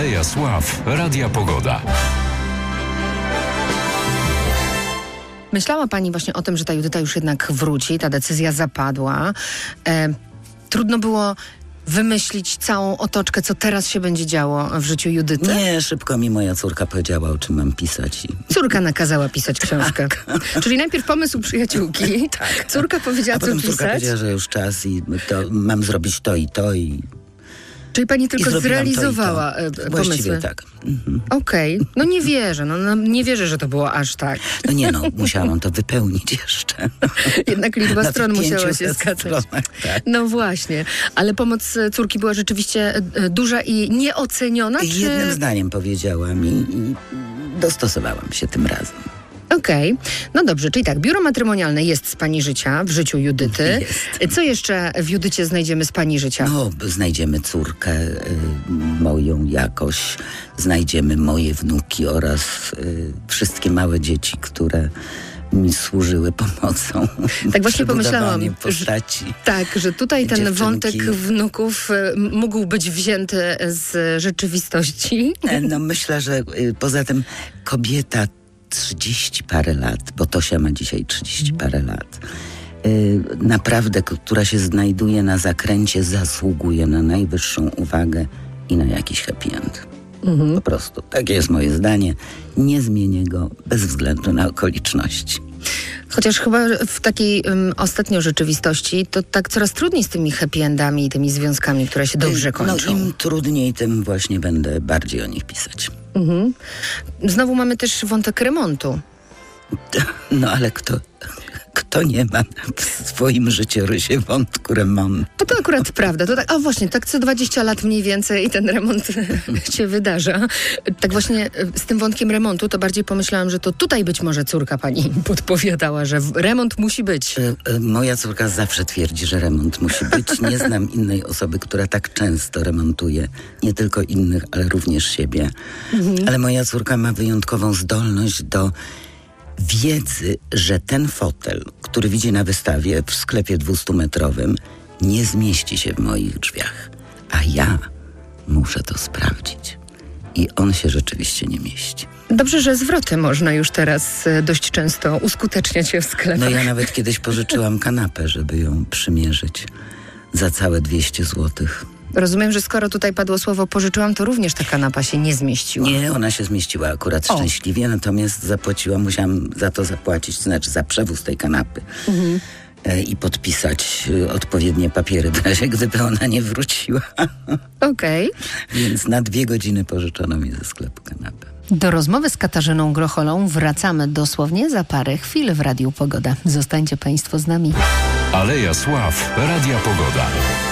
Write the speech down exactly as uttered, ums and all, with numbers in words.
Aleja Sław, Radia Pogoda. Myślała pani właśnie o tym, że ta Judyta już jednak wróci, ta decyzja zapadła. E, trudno było wymyślić całą otoczkę, co teraz się będzie działo w życiu Judyty? Nie, szybko mi moja córka powiedziała, o czym mam pisać. I... Córka nakazała pisać książkę. Tak. Czyli najpierw pomysł przyjaciółki. Tak. Córka powiedziała, A co potem pisać. córka powiedziała, że już czas i to, mam zrobić to i to i... Czyli pani tylko zrealizowała to i to. pomysły? Właściwie tak. Mhm. Okej. Okay. No nie wierzę. No, no nie wierzę, że to było aż tak. No nie no, musiałam to wypełnić jeszcze. Jednak liczba Na stron musiała się stronach, zgadzać. tak. No właśnie. Ale pomoc córki była rzeczywiście duża i nieoceniona? Czy... Jednym zdaniem powiedziała mi i dostosowałam się tym razem. Okej. Okay. No dobrze, czyli tak, biuro matrymonialne jest z pani życia, w życiu Judyty. Jest. Co jeszcze w Judycie znajdziemy z pani życia? No, znajdziemy córkę y, moją jakoś, znajdziemy moje wnuki oraz y, wszystkie małe dzieci, które mi służyły pomocą. Tak właśnie pomyślałam, postaci. Że, tak, że tutaj ten dziewczynki. wątek wnuków y, mógł być wzięty z rzeczywistości. No myślę, że y, poza tym kobieta trzydzieści parę lat, bo Tosia ma dzisiaj trzydzieści parę lat, yy, naprawdę, która się znajduje na zakręcie, zasługuje na najwyższą uwagę i na jakiś happy end. Mhm. Po prostu. Takie jest moje zdanie. Nie zmienię go bez względu na okoliczności. Chociaż chyba w takiej um, ostatnio rzeczywistości to tak coraz trudniej z tymi happy endami i tymi związkami, które się dobrze kończą. No im trudniej, tym właśnie będę bardziej o nich pisać. Mhm. Znowu mamy też wątek remontu. No ale kto... Kto nie ma w swoim życiorysie wątku remontu? To, to akurat prawda. To tak, a właśnie, tak co dwadzieścia lat mniej więcej i ten remont się wydarza. Tak właśnie z tym wątkiem remontu to bardziej pomyślałam, że to tutaj być może córka pani podpowiadała, że remont musi być. Moja córka zawsze twierdzi, że remont musi być. Nie znam innej osoby, która tak często remontuje. Nie tylko innych, ale również siebie. Mhm. Ale moja córka ma wyjątkową zdolność do wiedzy, że ten fotel, który widzi na wystawie w sklepie dwustumetrowym, nie zmieści się w moich drzwiach. A ja muszę to sprawdzić. I on się rzeczywiście nie mieści. Dobrze, że zwroty można już teraz dość często uskuteczniać w sklepach. No ja nawet kiedyś pożyczyłam kanapę, żeby ją przymierzyć za całe dwieście złotych. Rozumiem, że skoro tutaj padło słowo pożyczyłam, to również ta kanapa się nie zmieściła. Nie, ona się zmieściła akurat o. szczęśliwie, natomiast zapłaciłam, musiałam za to zapłacić, to znaczy za przewóz tej kanapy mhm. e, i podpisać e, odpowiednie papiery, w razie gdyby ona nie wróciła. Okej. Okay. Więc na dwie godziny pożyczono mi ze sklepu kanapę. Do rozmowy z Katarzyną Grocholą wracamy dosłownie za parę chwil w Radiu Pogoda. Zostańcie państwo z nami. Aleja Sław, Radia Pogoda.